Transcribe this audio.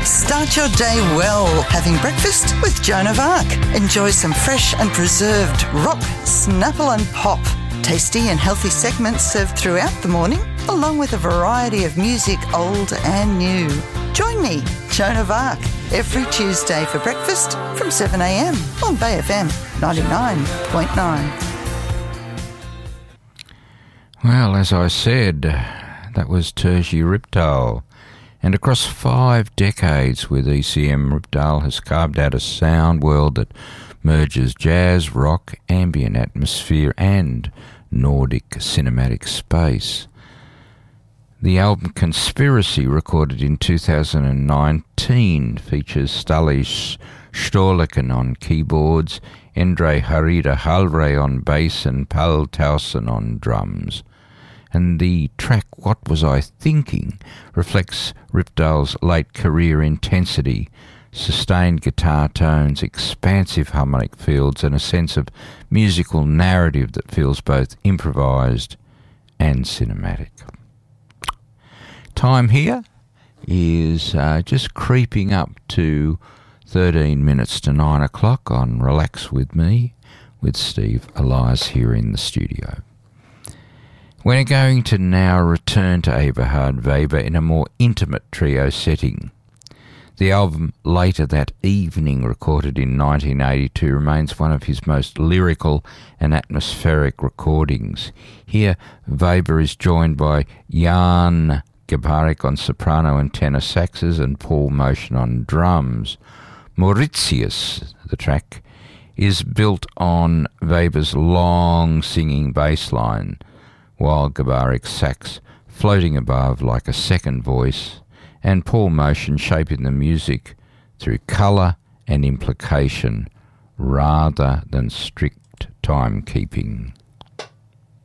Start your day well, having breakfast with Joan of Arc. Enjoy some fresh and preserved rock, snapple and pop. Tasty and healthy segments served throughout the morning, along with a variety of music, old and new. Join me, Joan of Arc, every Tuesday for breakfast from 7 a.m. on Bay FM 99.9. Well, as I said, that was Terji Ripdahl. And across 5 decades with ECM, Ripdahl has carved out a sound world that merges jazz, rock, ambient atmosphere and Nordic cinematic space. The album Conspiracy, recorded in 2019, features Stali Storleken on keyboards, Endre Harida Halvre on bass and Pal Towson on drums. And the track What Was I Thinking reflects Ripdahl's late career intensity, sustained guitar tones, expansive harmonic fields, and a sense of musical narrative that feels both improvised and cinematic. Time here is just creeping up to 13 minutes to 9 o'clock on Relax With Me with Steve Elias here in the studio. We're going to now return to Eberhard Weber in a more intimate trio setting. The album Later That Evening, recorded in 1982, remains one of his most lyrical and atmospheric recordings. Here, Weber is joined by Jan Gabarek on soprano and tenor saxes and Paul Motion on drums. Mauritius, the track, is built on Weber's long singing bass line, while Gabarek's sax floating above like a second voice, and Paul Motion shaping the music through colour and implication rather than strict timekeeping.